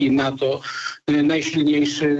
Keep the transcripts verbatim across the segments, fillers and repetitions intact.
i NATO, najsilniejszy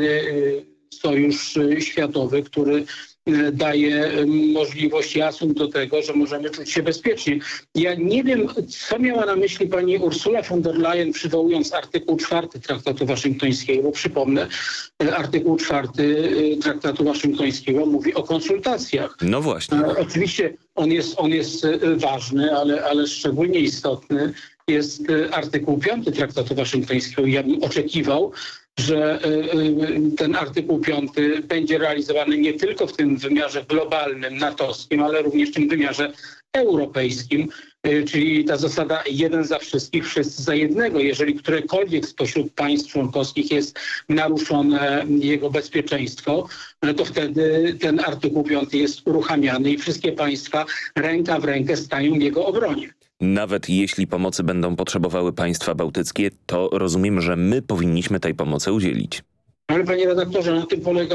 sojusz światowy, który daje możliwość i asumpt do tego, że możemy czuć się bezpiecznie. Ja nie wiem, co miała na myśli pani Ursula von der Leyen, przywołując artykuł czwarty Traktatu Waszyngtońskiego, bo przypomnę, artykuł czwarty Traktatu Waszyngtońskiego mówi o konsultacjach. No właśnie. Oczywiście on jest, on jest ważny, ale, ale szczególnie istotny jest artykuł piąty Traktatu Waszyngtońskiego. Ja bym oczekiwał, że ten artykuł piąty będzie realizowany nie tylko w tym wymiarze globalnym, natowskim, ale również w tym wymiarze europejskim, czyli ta zasada jeden za wszystkich, wszyscy za jednego. Jeżeli którekolwiek spośród państw członkowskich jest naruszone jego bezpieczeństwo, to wtedy ten artykuł piąty jest uruchamiany i wszystkie państwa ręka w rękę stają w jego obronie. Nawet jeśli pomocy będą potrzebowały państwa bałtyckie, to rozumiem, że my powinniśmy tej pomocy udzielić. Ale panie redaktorze, na tym polega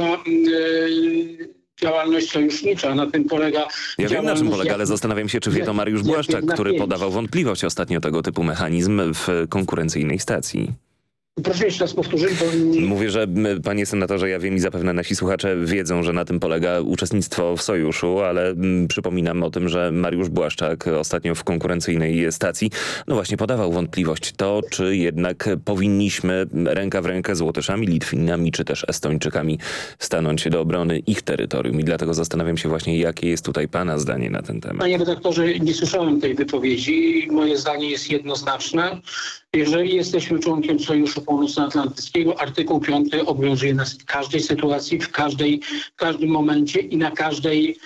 yy, działalność sojusznicza, na tym polega Ja wiem, na czym polega, ale zastanawiam się, czy wie to Mariusz Błaszczak, który podawał wątpliwość ostatnio tego typu mechanizm w konkurencyjnej stacji. Proszę jeszcze raz powtórzyć, bo... Mówię, że my, panie senatorze, ja wiem i zapewne nasi słuchacze wiedzą, że na tym polega uczestnictwo w sojuszu, ale m, przypominam o tym, że Mariusz Błaszczak ostatnio w konkurencyjnej stacji no właśnie podawał wątpliwość to, czy jednak powinniśmy ręka w rękę z Łotyszami, Litwinami czy też Estończykami stanąć do obrony ich terytorium. I dlatego zastanawiam się właśnie, jakie jest tutaj pana zdanie na ten temat. Panie redaktorze, nie słyszałem tej wypowiedzi. Moje zdanie jest jednoznaczne. Jeżeli jesteśmy członkiem Sojuszu Północnoatlantyckiego, artykuł piąty obowiązuje nas w każdej sytuacji, w, każdej, w każdym momencie i na każdej,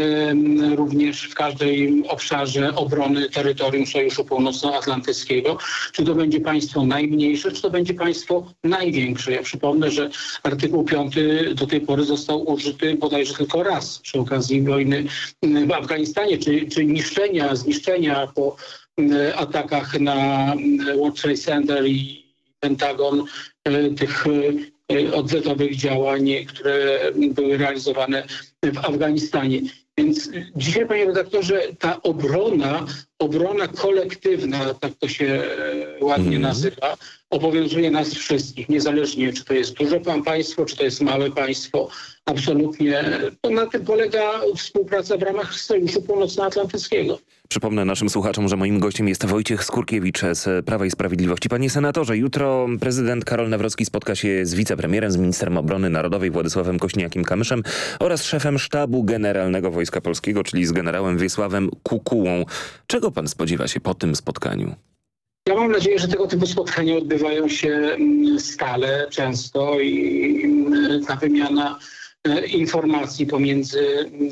e, również w każdym obszarze obrony terytorium Sojuszu Północnoatlantyckiego. Czy to będzie państwo najmniejsze, czy to będzie państwo największe. Ja przypomnę, że artykuł piąty do tej pory został użyty bodajże tylko raz przy okazji wojny w Afganistanie, czy, czy niszczenia, zniszczenia po atakach na World Trade Center i Pentagon, tych odwetowych działań, które były realizowane w Afganistanie. Więc dzisiaj, panie redaktorze, ta obrona, obrona kolektywna, tak to się ładnie nazywa, obowiązuje nas wszystkich, niezależnie czy to jest duże państwo, czy to jest małe państwo. Absolutnie. To na tym polega współpraca w ramach Sojuszu Północnoatlantyckiego. Przypomnę naszym słuchaczom, że moim gościem jest Wojciech Skurkiewicz z Prawa i Sprawiedliwości. Panie senatorze, jutro prezydent Karol Nawrocki spotka się z wicepremierem, z ministrem obrony narodowej Władysławem Kośniakiem-Kamyszem oraz szefem sztabu generalnego Wojska Polskiego, czyli z generałem Wiesławem Kukułą. Czego pan spodziewa się po tym spotkaniu? Ja mam nadzieję, że tego typu spotkania odbywają się stale, często i ta wymiana informacji pomiędzy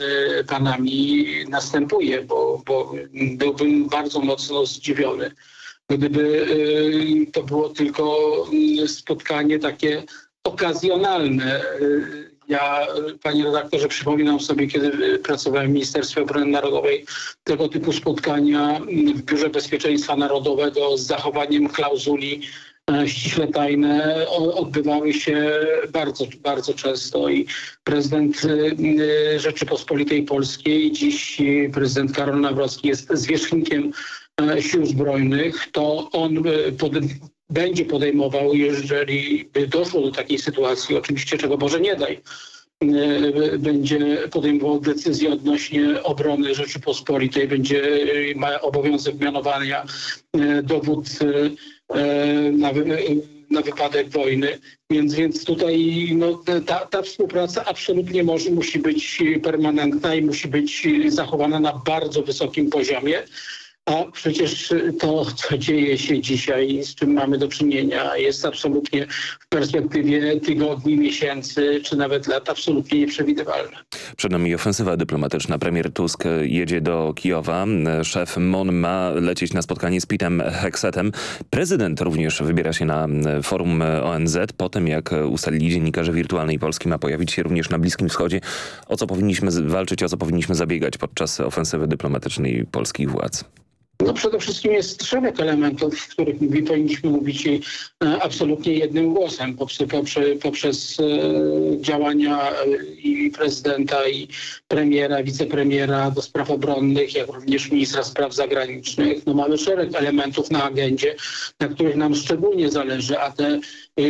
panami następuje, bo, bo byłbym bardzo mocno zdziwiony, gdyby to było tylko spotkanie takie okazjonalne. Ja, panie redaktorze, przypominam sobie, kiedy pracowałem w Ministerstwie Obrony Narodowej, tego typu spotkania w Biurze Bezpieczeństwa Narodowego z zachowaniem klauzuli ściśle tajne odbywały się bardzo, bardzo często i prezydent Rzeczypospolitej Polskiej, dziś prezydent Karol Nawrocki jest zwierzchnikiem Sił Zbrojnych, to on pod, będzie podejmował, jeżeli by doszło do takiej sytuacji, oczywiście czego Boże nie daj, będzie podejmował decyzję odnośnie obrony Rzeczypospolitej, będzie ma obowiązek mianowania dowódcy na, na wypadek wojny. Więc, więc tutaj no, ta, ta współpraca absolutnie może, musi być permanentna i musi być zachowana na bardzo wysokim poziomie. A przecież to, co dzieje się dzisiaj, z czym mamy do czynienia, jest absolutnie w perspektywie tygodni, miesięcy, czy nawet lat absolutnie nieprzewidywalne. Przed nami ofensywa dyplomatyczna. Premier Tusk jedzie do Kijowa. Szef M O N ma lecieć na spotkanie z Petem Heksetem. Prezydent również wybiera się na forum O N Z. Po tym, jak ustalili dziennikarze Wirtualnej Polski, ma pojawić się również na Bliskim Wschodzie. O co powinniśmy walczyć, o co powinniśmy zabiegać podczas ofensywy dyplomatycznej polskich władz? No przede wszystkim jest szereg elementów, w których powinniśmy mówić absolutnie jednym głosem poprzez, poprzez działania i prezydenta, i premiera, wicepremiera do spraw obronnych, jak również ministra spraw zagranicznych. No mamy szereg elementów na agendzie, na których nam szczególnie zależy, a te